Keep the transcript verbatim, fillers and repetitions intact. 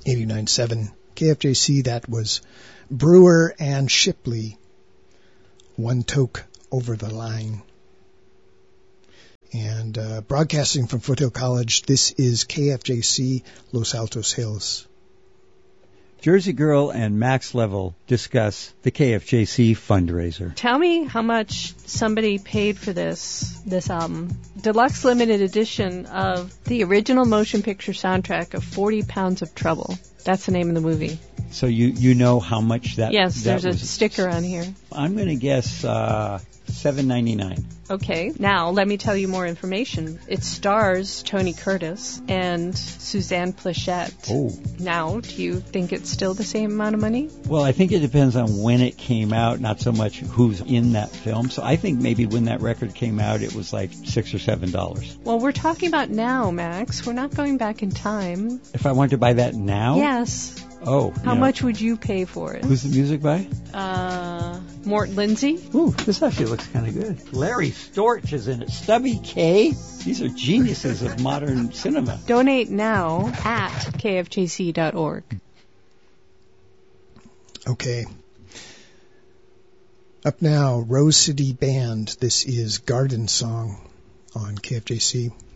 eighty-nine point seven K F J C. That was Brewer and Shipley, One Toke Over the Line. And uh, broadcasting from Foothill College, this is K F J C Los Altos Hills. Jersey Girl and Max Level discuss the K F J C fundraiser. Tell me how much somebody paid for this this album. Deluxe limited edition of the original motion picture soundtrack of forty pounds of Trouble. That's the name of the movie. So you, you know how much that Yes, that there's was. a sticker on here. I'm going to guess uh, seven ninety-nine. Okay, now let me tell you more information. It stars Tony Curtis and Suzanne Plachette. Oh. Now, do you think it's still the same amount of money? Well, I think it depends on when it came out, not so much who's in that film. So I think maybe when that record came out, it was like six or seven dollars. Well, we're talking about now, Max. We're not going back in time. If I wanted to buy that now? Yes. Oh. How you know. much would you pay for it? Who's the music by? Uh, Mort Lindsay. Ooh, this actually looks kind of good. Larry Storch is in it. Stubby K. These are geniuses of modern cinema. Donate now at K F J C dot org. Okay. Up now, Rose City Band. This is Garden Song on K F J C.